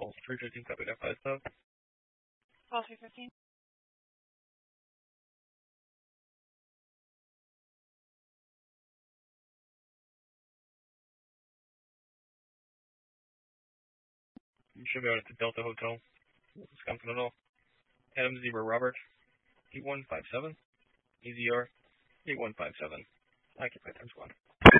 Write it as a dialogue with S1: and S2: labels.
S1: Pulse 315, copy that 5 sub.
S2: Pulse 315.
S1: You should be out at the Delta Hotel, Wisconsin at all. Adam Zebra Robert, 8157, EZR, 8157. Occupy times 1.